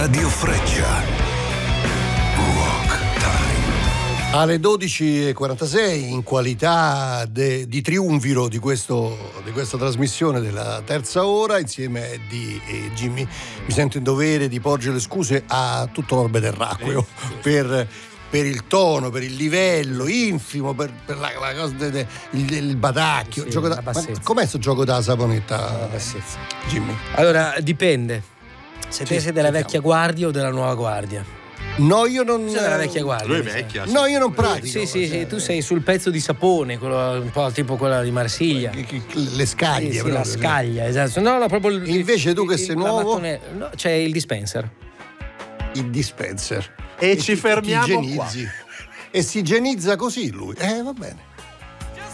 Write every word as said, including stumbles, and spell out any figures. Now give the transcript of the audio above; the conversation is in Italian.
Radio Freccia. Rock Time. Alle dodici e quarantasei, in qualità de, di triumviro di, questo, di questa trasmissione della terza ora, insieme a Eddie e Jimmy, mi sento in dovere di porgere le scuse a tutto l'orbe terracqueo per, per il tono, per il livello infimo, per, per la, la cosa de, de, il, il batacchio. Sì, Gioco da, ma com'è questo gioco da saponetta, Jimmy? Allora, dipende. Se te Sì, sei della sentiamo. vecchia guardia o della nuova guardia? No, io non. Sei della vecchia guardia. Lui è mi sa. vecchia. No, io non pratico. Sì, sì, sì, cioè, tu sei sul pezzo di sapone, quello un po' tipo quella di Marsiglia. che- che- le scaglie, Sì, sì, proprio. la scaglia, esatto. No, no, proprio il- Invece tu che il- sei la nuovo? mattone- no, c'è il dispenser. Il dispenser. E ci ti- fermiamo ti igienizzi. E si igienizza così lui. Eh, va bene.